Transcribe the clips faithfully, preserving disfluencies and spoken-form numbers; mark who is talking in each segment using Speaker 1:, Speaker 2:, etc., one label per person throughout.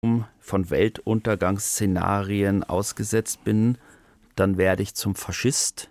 Speaker 1: von Weltuntergangsszenarien ausgesetzt bin, dann werde ich zum Faschist?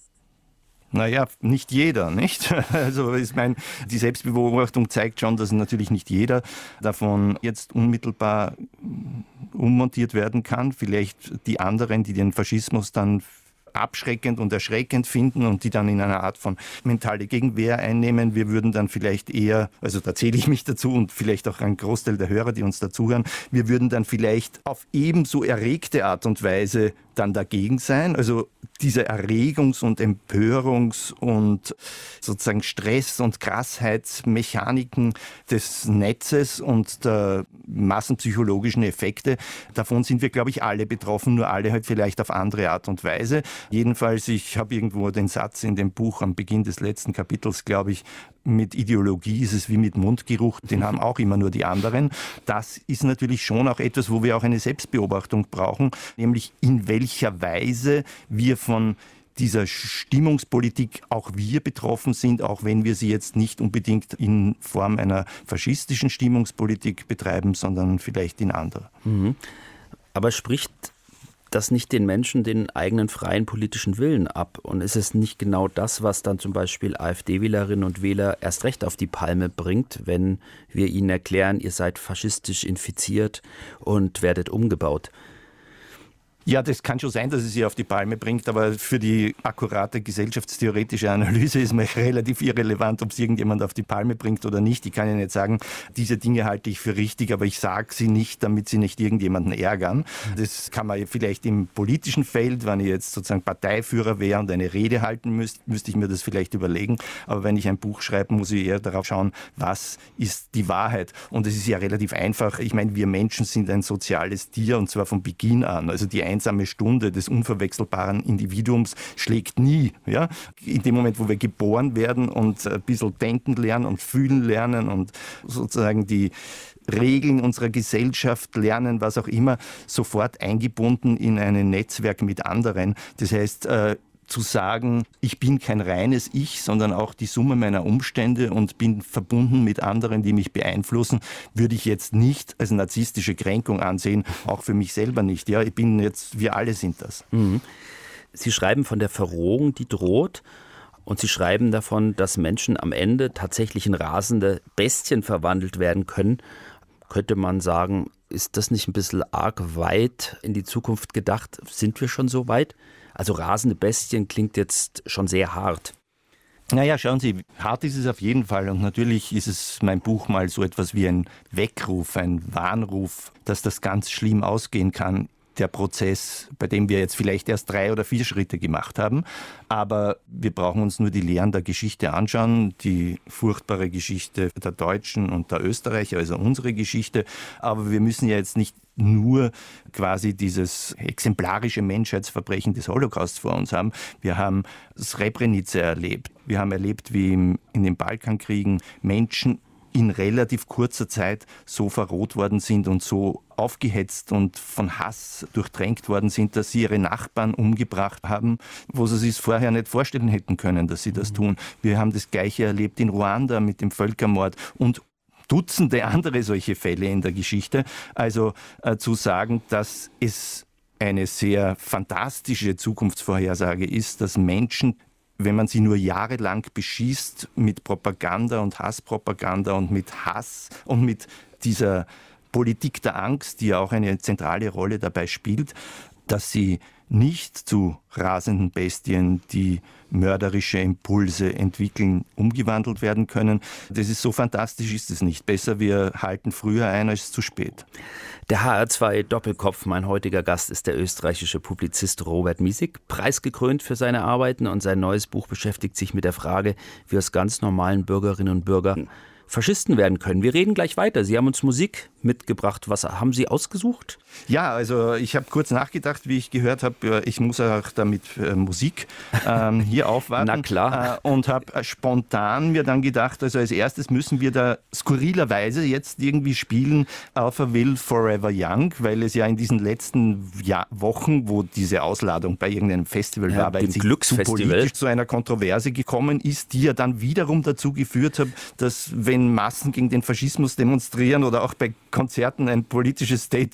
Speaker 2: Naja, nicht jeder, nicht? Also ich meine, die Selbstbeobachtung zeigt schon, dass natürlich nicht jeder davon jetzt unmittelbar ummontiert werden kann. Vielleicht die anderen, die den Faschismus dann abschreckend und erschreckend finden und die dann in einer Art von mentale Gegenwehr einnehmen. Wir würden dann vielleicht eher, also da zähle ich mich dazu und vielleicht auch ein Großteil der Hörer, die uns dazuhören, wir würden dann vielleicht auf ebenso erregte Art und Weise dann dagegen sein. Also diese Erregungs- und Empörungs- und sozusagen Stress- und Krassheitsmechaniken des Netzes und der massenpsychologischen Effekte, davon sind wir, glaube ich, alle betroffen, nur alle halt vielleicht auf andere Art und Weise. Jedenfalls, ich habe irgendwo den Satz in dem Buch am Beginn des letzten Kapitels, glaube ich, mit Ideologie ist es wie mit Mundgeruch, den haben auch immer nur die anderen. Das ist natürlich schon auch etwas, wo wir auch eine Selbstbeobachtung brauchen, nämlich in welcher Weise wir von dieser Stimmungspolitik auch wir betroffen sind, auch wenn wir sie jetzt nicht unbedingt in Form einer faschistischen Stimmungspolitik betreiben, sondern vielleicht in anderer.
Speaker 1: Mhm. Aber spricht das nicht den Menschen den eigenen freien politischen Willen ab? Und ist es nicht genau das, was dann zum Beispiel AfD-Wählerinnen und Wähler erst recht auf die Palme bringt, wenn wir ihnen erklären, ihr seid faschistisch infiziert und werdet umgebaut?
Speaker 2: Ja, das kann schon sein, dass es sie auf die Palme bringt, aber für die akkurate gesellschaftstheoretische Analyse ist mir relativ irrelevant, ob es irgendjemand auf die Palme bringt oder nicht. Ich kann ja nicht sagen, diese Dinge halte ich für richtig, aber ich sage sie nicht, damit sie nicht irgendjemanden ärgern. Das kann man vielleicht im politischen Feld, wenn ich jetzt sozusagen Parteiführer wäre und eine Rede halten müsste, müsste ich mir das vielleicht überlegen. Aber wenn ich ein Buch schreibe, muss ich eher darauf schauen, was ist die Wahrheit. Und es ist ja relativ einfach. Ich meine, wir Menschen sind ein soziales Tier und zwar von Beginn an. Also die einsame Stunde des unverwechselbaren Individuums schlägt nie. Ja? In dem Moment, wo wir geboren werden und ein bisschen denken lernen und fühlen lernen und sozusagen die Regeln unserer Gesellschaft lernen, was auch immer, sofort eingebunden in ein Netzwerk mit anderen. Das heißt, äh, zu sagen, ich bin kein reines Ich, sondern auch die Summe meiner Umstände und bin verbunden mit anderen, die mich beeinflussen, würde ich jetzt nicht als narzisstische Kränkung ansehen, auch für mich selber nicht. Ja, ich bin jetzt, wir alle sind das.
Speaker 1: Mhm. Sie schreiben von der Verrohung, die droht. Und Sie schreiben davon, dass Menschen am Ende tatsächlich in rasende Bestien verwandelt werden können. Könnte man sagen, ist das nicht ein bisschen arg weit in die Zukunft gedacht? Sind wir schon so weit? Also rasende Bestien klingt jetzt schon sehr hart.
Speaker 2: Naja, schauen Sie, hart ist es auf jeden Fall und natürlich ist es mein Buch mal so etwas wie ein Weckruf, ein Warnruf, dass das ganz schlimm ausgehen kann. Der Prozess, bei dem wir jetzt vielleicht erst drei oder vier Schritte gemacht haben. Aber wir brauchen uns nur die Lehren der Geschichte anschauen, die furchtbare Geschichte der Deutschen und der Österreicher, also unsere Geschichte. Aber wir müssen ja jetzt nicht nur quasi dieses exemplarische Menschheitsverbrechen des Holocaust vor uns haben. Wir haben Srebrenica erlebt. Wir haben erlebt, wie in den Balkankriegen Menschen in relativ kurzer Zeit so verroht worden sind und so aufgehetzt und von Hass durchdrängt worden sind, dass sie ihre Nachbarn umgebracht haben, wo sie sich vorher nicht vorstellen hätten können, dass sie das tun. Wir haben das Gleiche erlebt in Ruanda mit dem Völkermord und Dutzende andere solche Fälle in der Geschichte. Also äh, zu sagen, dass es eine sehr fantastische Zukunftsvorhersage ist, dass Menschen, wenn man sie nur jahrelang beschießt mit Propaganda und Hasspropaganda und mit Hass und mit dieser Politik der Angst, die ja auch eine zentrale Rolle dabei spielt, dass sie nicht zu rasenden Bestien, die mörderische Impulse entwickeln, umgewandelt werden können. Das ist so fantastisch, ist es nicht. Besser, wir halten früher ein als zu spät.
Speaker 1: Der H R zwei Doppelkopf, mein heutiger Gast ist der österreichische Publizist Robert Miesig, preisgekrönt für seine Arbeiten und sein neues Buch beschäftigt sich mit der Frage, wie aus ganz normalen Bürgerinnen und Bürgern Faschisten werden können. Wir reden gleich weiter. Sie haben uns Musik mitgebracht. Was haben Sie ausgesucht?
Speaker 2: Ja, also ich habe kurz nachgedacht, wie ich gehört habe, ich muss auch damit äh, Musik ähm, hier aufwarten.
Speaker 1: Na klar.
Speaker 2: Äh, und habe spontan mir dann gedacht, also als erstes müssen wir da skurrilerweise jetzt irgendwie spielen Alphaville Forever Young, weil es ja in diesen letzten Jahr, Wochen, wo diese Ausladung bei irgendeinem Festival
Speaker 1: ja,
Speaker 2: war, weil sie zu politisch zu einer Kontroverse gekommen ist, die ja dann wiederum dazu geführt hat, dass wenn Massen gegen den Faschismus demonstrieren oder auch bei Konzerten ein politisches Statement